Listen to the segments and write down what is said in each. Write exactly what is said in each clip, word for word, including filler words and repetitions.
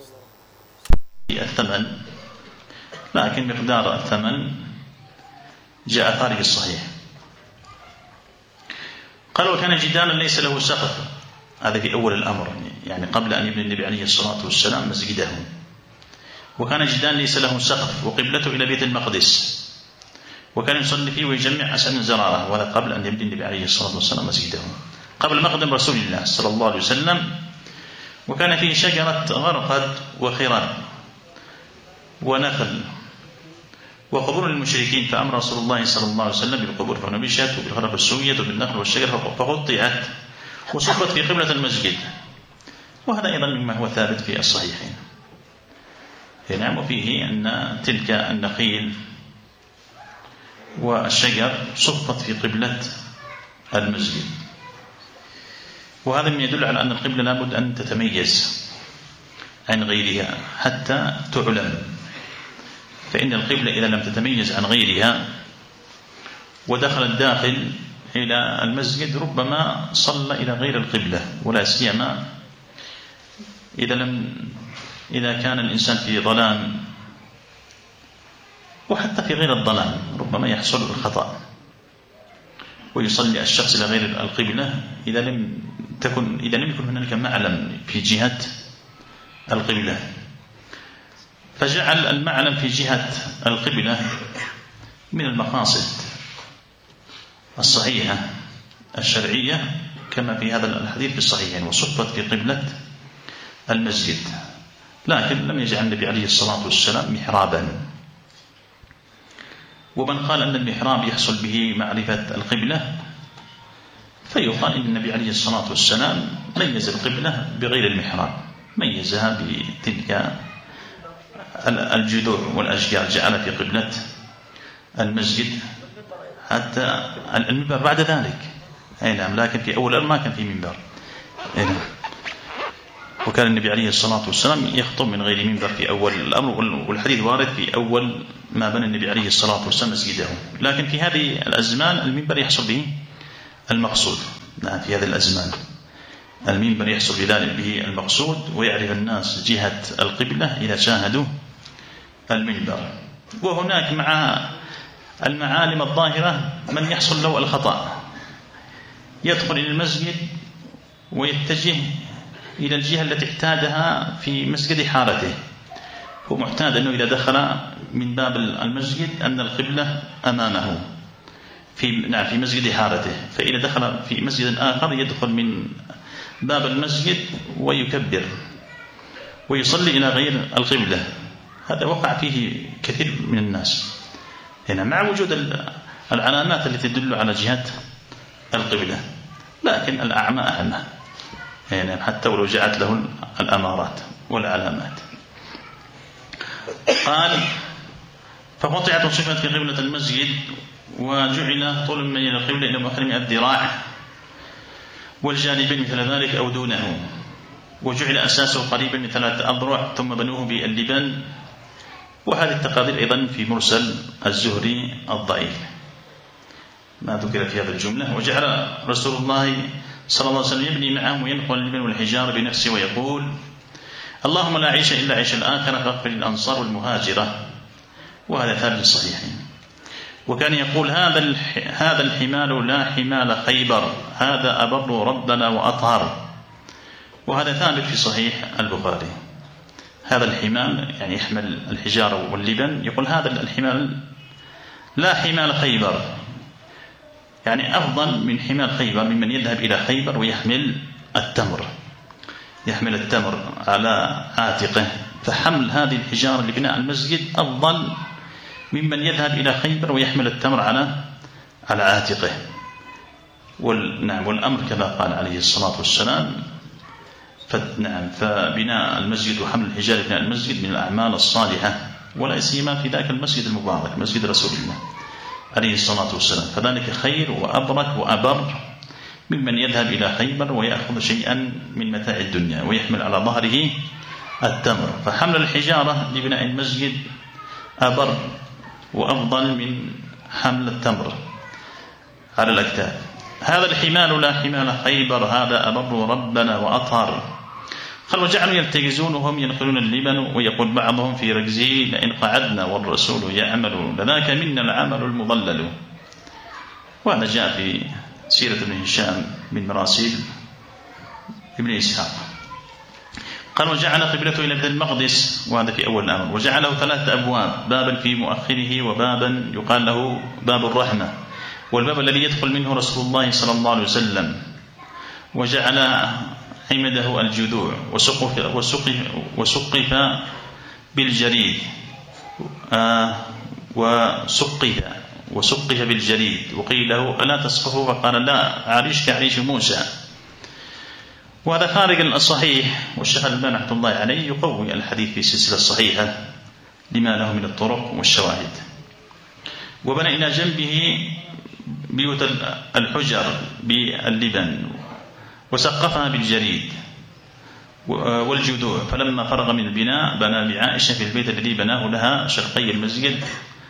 الثمن، لكن مقدار الثمن جاء خارج الصحيح. قال وكان جدالا ليس له سقف، هذا في أول الأمر يعني قبل أن يبني النبي عليه الصلاة والسلام مسجده. وكان جدالا ليس له سقف وقبلته إلى بيت المقدس، وكان يصلي فيه ويجمع أسعد من زراره، وهذا قبل أن يبني النبي عليه الصلاة والسلام مسجده، قبل مقدم رسول الله صلى الله عليه وسلم. وكان فيه شجرة غرقد وخراب ونخل وقبور للمشركين، فأمر رسول الله صلى الله عليه وسلم بالقبور فنبشت وبالغرب السوية وبالنخل والشجر فقطعت وصبت في قبلة المسجد. وهذا أيضا مما هو ثابت في الصحيحين. نعم. وفيه أن تلك النخيل والشجر صفت في قبلة المسجد، وهذا من يدل على أن القبلة لابد أن تتميز عن غيرها حتى تعلم، فإن القبلة إذا لم تتميز عن غيرها ودخل الداخل إلى المسجد ربما صلى إلى غير القبلة، ولا سيما إذا لم إذا كان الإنسان في ظلام، وحتى في غير الظلام ربما يحصل الخطأ ويصلي الشخص إلى غير القبلة إذا لم تكن إذا لم يكن هناك معلم في جهة القبلة. فجعل المعلم في جهة القبلة من المقاصد الصحيحة الشرعية كما في هذا الحديث في الصحيحين، وصفت في قبلة المسجد، لكن لم يجعل النبي عليه الصلاة والسلام محرابا. ومن قال أن المحراب يحصل به معرفة القبلة فيقال إن النبي عليه الصلاة والسلام ميز القبلة بغير المحراب، ميزها بتلك الجذوع والأشجار جعل في قبلة المسجد حتى المنبر بعد ذلك. أي نعم. لكن في أول الأمر ما كان في منبر. أي نعم. وكان النبي عليه الصلاة والسلام يخطب من غير منبر في أول الأمر، والحديث وارد في أول ما بنى النبي عليه الصلاة والسلام مسجده. لكن في هذه الأزمان المنبر يحصل به المقصود. نعم. في هذه الأزمان المنبر يحصل به المقصود، ويعرف الناس جهة القبلة إذا شاهدوا المنبر. وهناك مع المعالم الظاهرة من يحصل له الخطأ، يدخل إلى المسجد ويتجه إلى الجهة التي اعتادها في مسجد حارته. هو معتاد أنه إذا دخل من باب المسجد أن القبلة أمامه في نعم في مسجد حارته، فإذا دخل في مسجد آخر يدخل من باب المسجد ويكبر ويصلي إلى غير القبلة. هذا وقع فيه كثير من الناس هنا مع وجود العلامات التي تدل على جهة القبلة، لكن الأعمى أعمى يعني حتى ولو جاءت له الأمارات والعلامات. قال فقطعت وصفت في قبلة المسجد، وجعل طول من القبلة إلى محرم الذراع والجانبين مثل ذلك أو دونه، وجعل أساسه قريبا من ثلاثة أضرع ثم بنوه باللبن. وهذه التقادير أيضا في مرسل الزهري الضعيف ما ذكر في هذا الجملة. وجعل رسول الله صلى الله عليه وسلم يبني معهم وينقل اللبن والحجار بنفسه ويقول اللهم لا عيش إلا عيش الآخرة فاغفر للأنصار والمهاجرة، وهذا ثابت الصحيحين. وكان يقول هذا هذا الحمال لا حمال خيبر، هذا أبر ربنا وأطهر، وهذا ثابت في صحيح البخاري. هذا الحمال يعني يحمل الحجارة واللبن، يقول هذا الحمال لا حمال خيبر، يعني أفضل من حمال خيبر، ممن يذهب إلى خيبر ويحمل التمر يحمل التمر على عاتقه. فحمل هذه الحجارة لبناء المسجد أفضل ممن يذهب إلى خيبر ويحمل التمر على على عاتقه. والنعم والأمر كما قال عليه الصلاة والسلام. فنعم فبناء المسجد وحمل الحجارة بناء المسجد من الأعمال الصالحة، ولا سيما في ذاك المسجد المبارك مسجد رسول الله عليه الصلاة والسلام، فذلك خير وأبرك وأبر ممن يذهب إلى خيبر ويأخذ شيئا من متاع الدنيا ويحمل على ظهره التمر. فحمل الحجارة لبناء المسجد أبر وأفضل من حمل التمر على الأكتاف. هذا الحمال لا حمال خيبر، هذا أبر ربنا وأطهر. قال وجعلوا يلتجزون وهم ينقلون اللبن ويقول بعضهم في رجزه لئن قعدنا والرسول يعمل لذاك منا العمل المضلل. وهذا جاء في سيرة ابن هشام من مراسيل ابن إسحاق. قال وجعل قبلته إلى بيت المقدس، وهذا في أول الأمر. وجعله ثلاثة أبواب، بابا في مؤخره وبابا يقال له باب الرحمة، والباب الذي يدخل منه رسول الله صلى الله عليه وسلم. وجعل عمده الجذوع وسقف, وسقف, وسقف بالجريد آه وسقف وسقف بالجريد. وقيل له ألا تسقفه؟ فقال لا، أعريش كعريش موسى. وهذا خارج الصحيح، والشيخ الألباني رحمة الله عليه يقوي الحديث في سلسلة صحيحة لما له من الطرق والشواهد. وبنى إلى جنبه بيوت الحجر باللبن وسقفها بالجريد والجذوع. فلما فرغ من البناء بنى بعائشة في البيت الذي بناه لها شرقي المسجد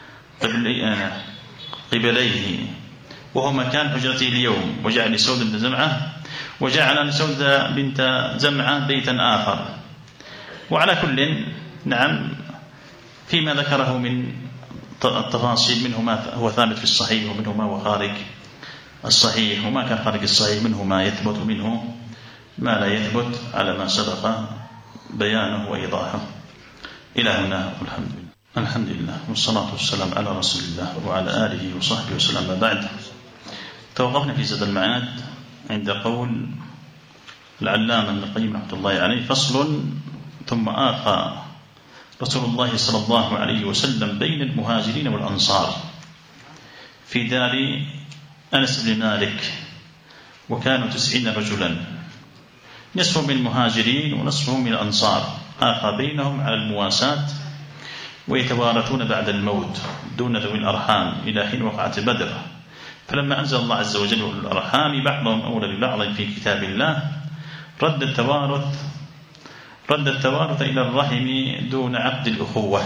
قبليه وهو مكان حجرته اليوم. وجعل لسود بن زمعة وجعل لسود بنت زمعة بيتا آخر. وعلى كل نعم فيما ذكره من التفاصيل منه ما هو ثابت في الصحيح ومنه ما هو خارج الصحيح، وما كان خارج الصحيح منه ما يثبت منه ما لا يثبت على ما سبق بيانه وإيضاحه. إلى هنا والحمد لله. الحمد لله والصلاة والسلام على رسول الله وعلى آله وصحبه وسلم. بعد توقفنا في زاد المعاد عند قول العلامة ابن القيم رحمة الله عليه: فصل ثم آخى رسول الله صلى الله عليه وسلم بين المهاجرين والأنصار في دار أنس بن مالك، وكانوا تسعين رجلا، نصفهم من المهاجرين ونصفهم من الأنصار. آخى بينهم على المواساة ويتوارثون بعد الموت دون ذوي الأرحام إلى حين وقعت بدر. فلما أنزل الله عز وجل الأرحام بعضهم أولى ببعض في كتاب الله رد التوارث رد التوارث إلى الرحم دون عقد الأخوة.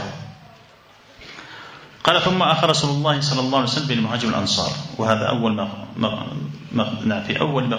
قال ثم آخى رسول الله صلى الله عليه وسلم بين المهاجر والأنصار، وهذا أول ما, ما, ما في أول